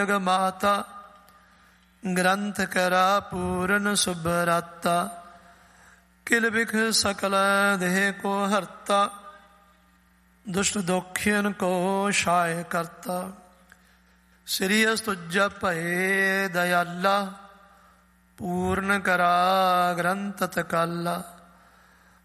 ਜਗ ਮਾਤਾ ਗ੍ਰੰਥ ਕਰਾ ਪੂਰਨ ਸੁਭਰਾਤਾ। ਕਿਲ ਬਿਖ ਸਕਲ ਦੇਹ ਕੋ ਹਰਤਾ ਦੁਸ਼ਟ ਦੋਖੀਨ ਕੋ ਛਾਇ ਕਰਤਾ। ਸ੍ਰੀ ਅਸਤੁਜ ਭਏ ਦਇਆਲਾ ਪੂਰਨ ਕਰਾ ਗ੍ਰੰਥ ਤਕਾਲਾ।